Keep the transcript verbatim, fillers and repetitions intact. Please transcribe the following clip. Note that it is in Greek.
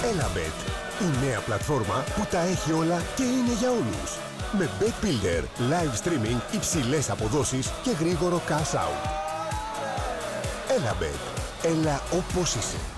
Elabet, η νέα πλατφόρμα που τα έχει όλα και είναι για όλους. Με Bet Builder, live streaming, υψηλές αποδόσεις και γρήγορο cash out. Elabet, έλα όπως είσαι.